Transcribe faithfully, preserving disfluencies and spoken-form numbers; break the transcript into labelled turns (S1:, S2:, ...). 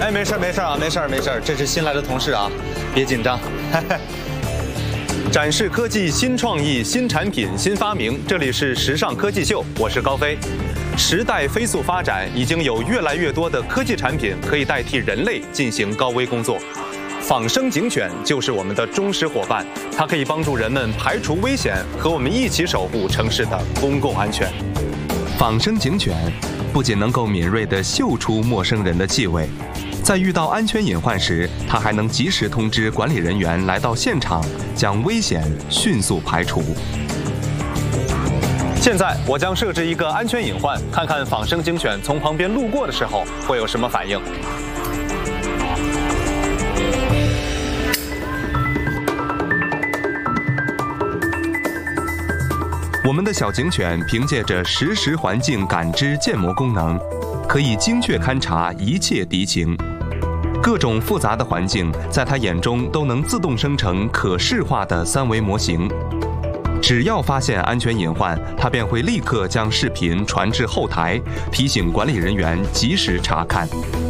S1: 哎，没事没事啊，没事没事，这是新来的同事啊，别紧张。展示科技新创意、新产品、新发明，这里是时尚科技秀，我是高飞。时代飞速发展，已经有越来越多的科技产品可以代替人类进行高危工作。仿生警犬就是我们的忠实伙伴，它可以帮助人们排除危险，和我们一起守护城市的公共安全。
S2: 仿生警犬不仅能够敏锐地嗅出陌生人的气味，在遇到安全隐患时，它还能及时通知管理人员来到现场，将危险迅速排除。
S1: 现在我将设置一个安全隐患，看看仿生警犬从旁边路过的时候会有什么反应。
S2: 我们的小警犬凭借着实时环境感知建模功能，可以精确勘察一切敌情。各种复杂的环境在它眼中都能自动生成可视化的三维模型。只要发现安全隐患，它便会立刻将视频传至后台，提醒管理人员及时查看。